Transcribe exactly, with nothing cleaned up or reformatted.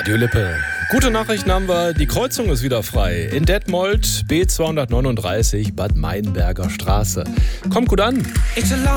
Dua Lipa. Gute Nachrichten haben wir, die Kreuzung ist wieder frei. In Detmold B zweihundertneununddreißig Bad Meinberger Straße. Kommt gut an.